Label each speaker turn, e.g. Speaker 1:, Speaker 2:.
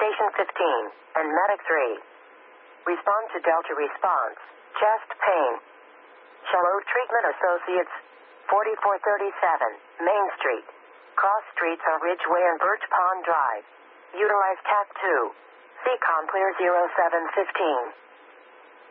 Speaker 1: Station 15, and Medic 3. Respond to Delta response. Chest pain. Shallow Treatment Associates, 4437, Main Street. Cross streets are Ridgeway and Birch Pond Drive. Utilize CAT 2. CCOM clear 0715.